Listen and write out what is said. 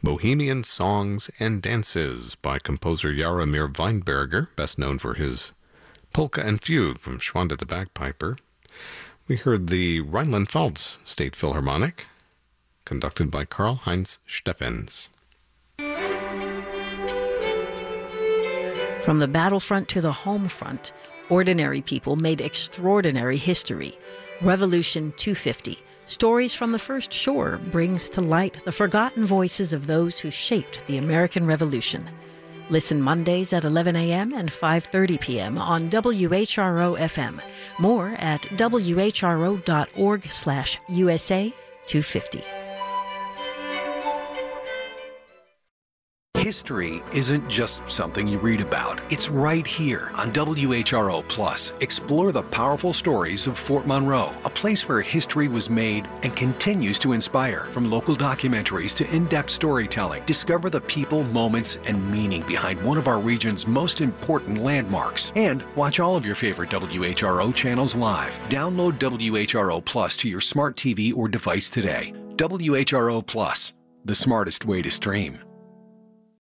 Bohemian Songs and Dances by composer Jaromir Weinberger, best known for his Polka and Fugue from Schwanda the Bagpiper. We heard the Rhineland-Pfalz State Philharmonic, conducted by Karl-Heinz Steffens. From the battlefront to the home front, ordinary people made extraordinary history. Revolution 250, Stories from the First Shore, brings to light the forgotten voices of those who shaped the American Revolution. Listen Mondays at 11 a.m. and 5:30 p.m. on WHRO-FM. More at whro.org/USA 250. History isn't just something you read about. It's right here on WHRO Plus. Explore the powerful stories of Fort Monroe, a place where history was made and continues to inspire. From local documentaries to in-depth storytelling, discover the people, moments, and meaning behind one of our region's most important landmarks. And watch all of your favorite WHRO channels live. Download WHRO Plus to your smart TV or device today. WHRO Plus, the smartest way to stream.